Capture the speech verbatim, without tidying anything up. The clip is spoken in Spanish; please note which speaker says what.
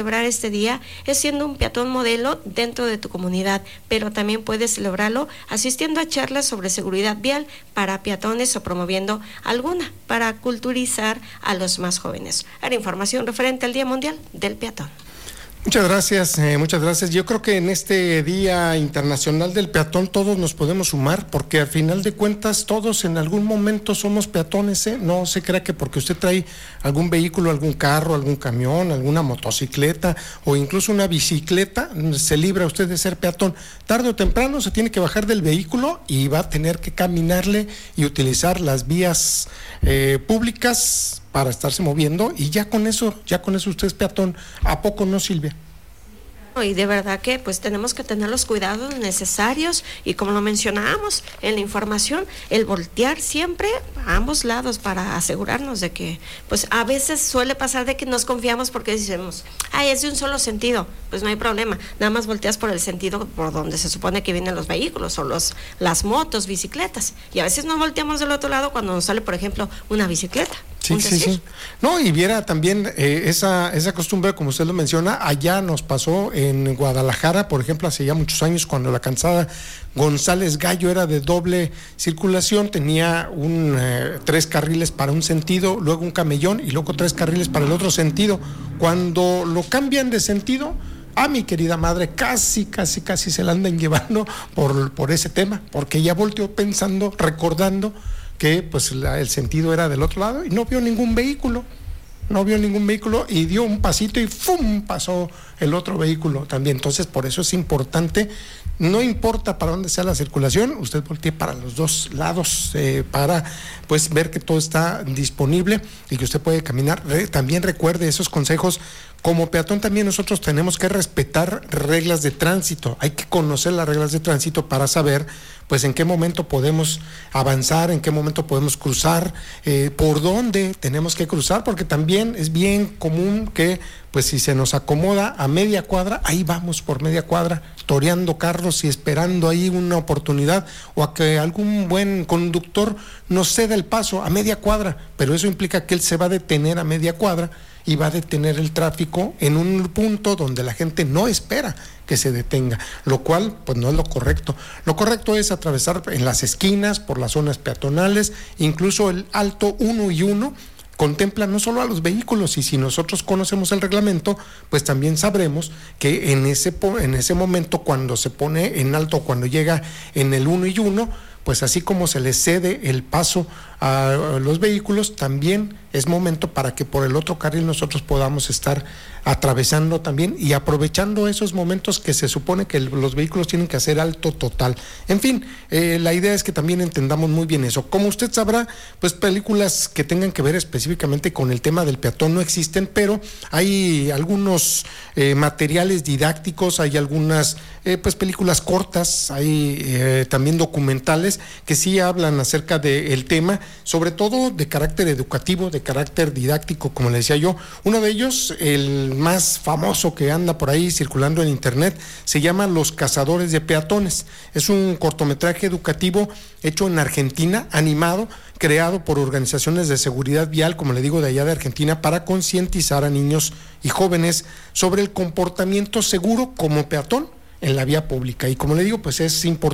Speaker 1: celebrar este día es siendo un peatón modelo dentro de tu comunidad, pero también puedes celebrarlo asistiendo a charlas sobre seguridad vial para peatones o promoviendo alguna para culturizar a los más jóvenes. Ahora información referente al Día Mundial del Peatón.
Speaker 2: Muchas gracias, eh, muchas gracias. Yo creo que en este Día Internacional del Peatón todos nos podemos sumar, porque al final de cuentas todos en algún momento somos peatones, ¿eh? No se crea que porque usted trae algún vehículo, algún carro, algún camión, alguna motocicleta o incluso una bicicleta, se libra usted de ser peatón. Tarde o temprano se tiene que bajar del vehículo y va a tener que caminarle y utilizar las vías eh, públicas para estarse moviendo, y ya con eso, ya con eso usted es peatón. ¿A poco no, Silvia?
Speaker 1: Y de verdad que pues tenemos que tener los cuidados necesarios y como lo mencionábamos en la información, el voltear siempre a ambos lados para asegurarnos de que pues a veces suele pasar de que nos confiamos porque decimos, ay, es de un solo sentido, pues no hay problema, nada más volteas por el sentido por donde se supone que vienen los vehículos o los, las motos, bicicletas, y a veces no volteamos del otro lado cuando nos sale, por ejemplo, una bicicleta.
Speaker 2: Sí, sí, sí. No, y viera también eh, esa, esa costumbre, como usted lo menciona, allá nos pasó en Guadalajara, por ejemplo, hace ya muchos años, cuando la calzada González Gallo era de doble circulación, tenía un eh, tres carriles para un sentido, luego un camellón y luego tres carriles para el otro sentido. Cuando lo cambian de sentido, a mi querida madre, casi, casi, casi se la andan llevando por, por ese tema, porque ya volteó pensando, recordando que pues la, el sentido era del otro lado y no vio ningún vehículo, no vio ningún vehículo y dio un pasito y ¡fum! Pasó el otro vehículo también. Entonces, por eso es importante, no importa para dónde sea la circulación, usted voltee para los dos lados eh, para pues ver que todo está disponible y que usted puede caminar. Re, también recuerde esos consejos. Como peatón también nosotros tenemos que respetar reglas de tránsito, hay que conocer las reglas de tránsito para saber pues en qué momento podemos avanzar, en qué momento podemos cruzar, eh, por dónde tenemos que cruzar, porque también es bien común que pues si se nos acomoda a media cuadra, ahí vamos por media cuadra, toreando carros y esperando ahí una oportunidad o a que algún buen conductor nos ceda el paso a media cuadra, pero eso implica que él se va a detener a media cuadra y va a detener el tráfico en un punto donde la gente no espera que se detenga, lo cual pues no es lo correcto. Lo correcto es atravesar en las esquinas, por las zonas peatonales, incluso el alto uno y uno contempla no solo a los vehículos, y si nosotros conocemos el reglamento, pues también sabremos que en ese, en ese momento cuando se pone en alto, cuando llega en el uno y uno, pues así como se le cede el paso a los vehículos, también es momento para que por el otro carril nosotros podamos estar atravesando también y aprovechando esos momentos que se supone que el, los vehículos tienen que hacer alto total. En fin, eh, la idea es que también entendamos muy bien eso. Como usted sabrá, pues películas que tengan que ver específicamente con el tema del peatón no existen, pero hay algunos eh, materiales didácticos, hay algunas eh, pues películas cortas, hay eh, también documentales que sí hablan acerca del tema, sobre todo de carácter educativo, de carácter didáctico, como le decía yo. Uno de ellos, el más famoso que anda por ahí circulando en internet, se llama Los Cazadores de Peatones. Es un cortometraje educativo hecho en Argentina, animado, creado por organizaciones de seguridad vial, como le digo, de allá de Argentina, para concientizar a niños y jóvenes sobre el comportamiento seguro como peatón en la vía pública. Y como le digo, pues es importante